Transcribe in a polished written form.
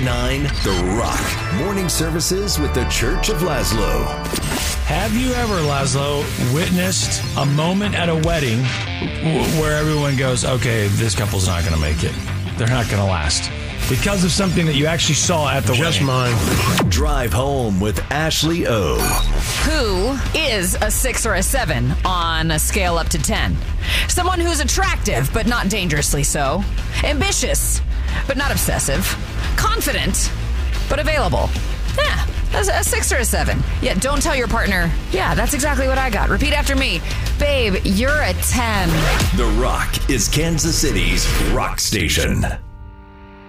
98.9 The Rock. Morning services with the Church of Laszlo. Have you ever, Laszlo, witnessed a moment at a wedding where everyone goes, okay, this couple's not going to make it. They're not going to last. Because of something that you actually saw at the wedding. Just mine. Drive home with Ashley O. Who is a 6 or a 7 on a scale up to 10? Someone who's attractive, but not dangerously so. Ambitious, but not obsessive. Confident, but available. Yeah, a 6 or a 7. Yeah, don't tell your partner, yeah, that's exactly what I got. Repeat after me. Babe, you're a 10. The Rock is Kansas City's rock station.